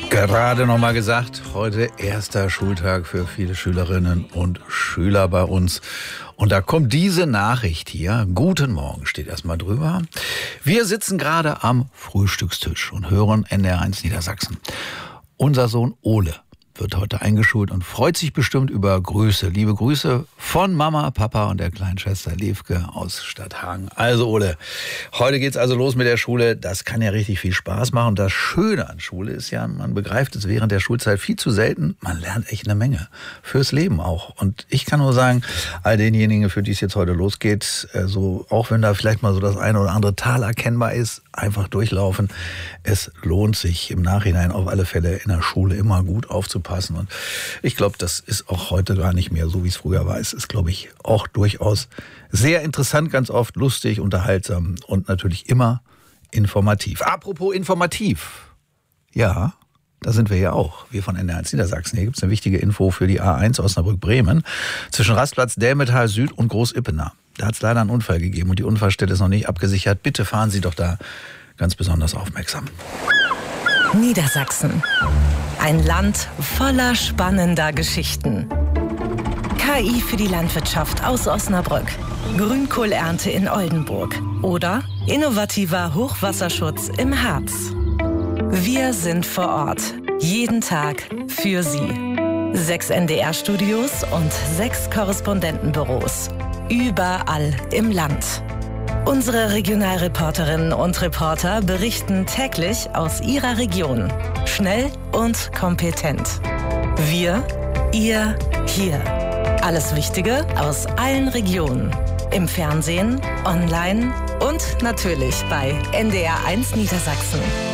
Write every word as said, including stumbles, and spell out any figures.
Gerade noch mal gesagt, heute erster Schultag für viele Schülerinnen und Schüler bei uns. Und da kommt diese Nachricht hier. Guten Morgen steht erstmal drüber. Wir sitzen gerade am Frühstückstisch und hören N D R eins Niedersachsen. Unser Sohn Ole wird heute eingeschult und freut sich bestimmt über Grüße. Liebe Grüße von Mama, Papa und der kleinen Schwester Levke aus Stadthagen. Also Ole, heute geht's also los mit der Schule. Das kann ja richtig viel Spaß machen. Das Schöne an Schule ist ja, man begreift es während der Schulzeit viel zu selten. Man lernt echt eine Menge. Fürs Leben auch. Und ich kann nur sagen, all denjenigen, für die es jetzt heute losgeht, so, auch wenn da vielleicht mal so das eine oder andere Tal erkennbar ist, einfach durchlaufen. Es lohnt sich im Nachhinein auf alle Fälle in der Schule immer gut aufzupassen. Und ich glaube, das ist auch heute gar nicht mehr so, wie es früher war. Es ist, glaube ich, auch durchaus sehr interessant, ganz oft lustig, unterhaltsam und natürlich immer informativ. Apropos informativ. Ja, da sind wir ja auch. Wir von N D R eins Niedersachsen. Hier gibt es eine wichtige Info für die A eins Osnabrück-Bremen zwischen Rastplatz Delmetal Süd und Groß-Ippener. Da hat es leider einen Unfall gegeben und die Unfallstelle ist noch nicht abgesichert. Bitte fahren Sie doch da ganz besonders aufmerksam. Niedersachsen. Ein Land voller spannender Geschichten. K I für die Landwirtschaft aus Osnabrück. Grünkohlernte in Oldenburg. Oder innovativer Hochwasserschutz im Harz. Wir sind vor Ort. Jeden Tag für Sie. Sechs N D R-Studios und sechs Korrespondentenbüros. Überall im Land. Unsere Regionalreporterinnen und Reporter berichten täglich aus ihrer Region. Schnell und kompetent. Wir, ihr, hier. Alles Wichtige aus allen Regionen. Im Fernsehen, online und natürlich bei N D R eins Niedersachsen.